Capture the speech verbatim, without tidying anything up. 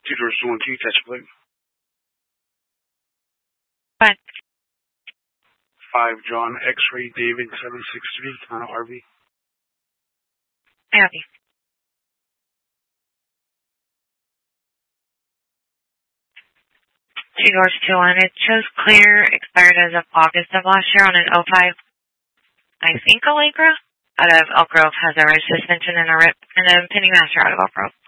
Two doors to one key, touch plate. What? Five John X-ray David seven six three, Toronto R V. Abby. Two doors to one. It shows clear, expired as of August of last year on an oh five, I think, Allegra, out of Elk Grove, has a rear suspension and a rip, and a penny master out of Elk Grove.